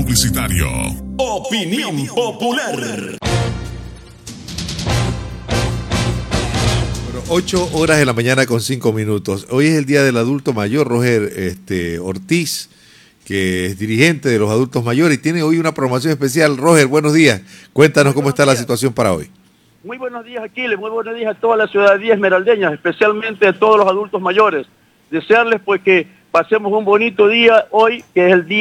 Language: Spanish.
publicitario. Opinión Popular. 8 horas de la mañana con 5 minutos. Hoy es el Día del Adulto Mayor. Roger Ortiz, que es dirigente de los adultos mayores y tiene hoy una promoción especial. Roger, buenos días. Cuéntanos cómo está la situación para hoy. Muy buenos días, Aquiles. Muy buenos días a toda la ciudadanía esmeraldeña, especialmente a todos los adultos mayores. Desearles pues que pasemos un bonito día hoy, que es el día